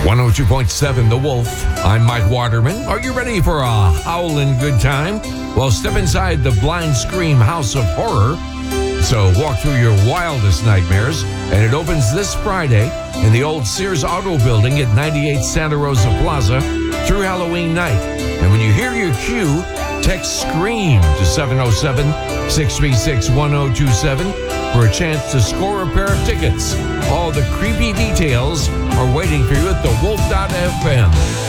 102.7 The Wolf. I'm Mike Waterman. Are you ready for a howling good time? Well, step inside the Blind Scream House of Horror. So walk through your wildest nightmares. And it opens this Friday in the old Sears Auto Building at 98 Santa Rosa Plaza through Halloween night. And when you hear your cue, text SCREAM to 707-636-1027 for a chance to score a pair of tickets. All the creepy details are waiting for you at thewolf.fm.